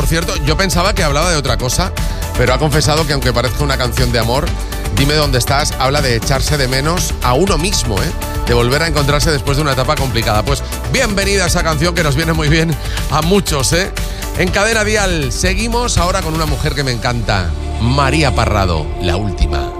por cierto, yo pensaba que hablaba de otra cosa, pero ha confesado que aunque parezca una canción de amor, Dime dónde estás, habla de echarse de menos a uno mismo, de volver a encontrarse después de una etapa complicada. Pues bienvenida a esa canción que nos viene muy bien a muchos, En Cadena Dial seguimos ahora con una mujer que me encanta, María Parrado, La Última.